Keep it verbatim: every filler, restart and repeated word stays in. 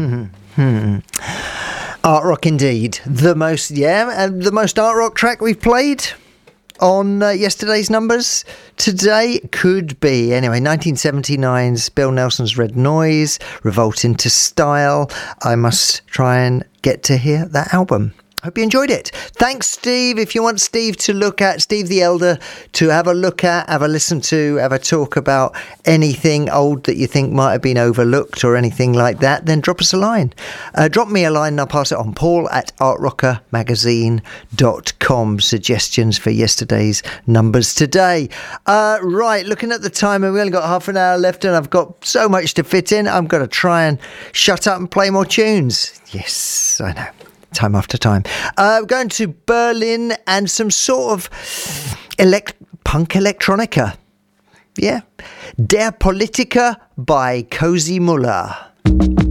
Hmm. Art rock indeed. The most, yeah, and the most art rock track we've played on uh, yesterday's numbers today could be, anyway, nineteen seventy-nine's Bill Nelson's Red Noise, Revolt into Style. I must try and get to hear that album. Hope you enjoyed it. Thanks, Steve. If you want Steve to look at, Steve the Elder, to have a look at, have a listen to, have a talk about anything old that you think might have been overlooked or anything like that, then drop us a line. Uh, drop me a line and I'll pass it on. Paul at art rocker magazine dot com. Suggestions for yesterday's numbers today. Uh, right, looking at the time, and we only got half an hour left and I've got so much to fit in. I'm going to try and shut up and play more tunes. Yes, I know. Time after time. Uh, we're going to Berlin and some sort of elect- punk electronica. Yeah. Der Politiker by Cozy Muller.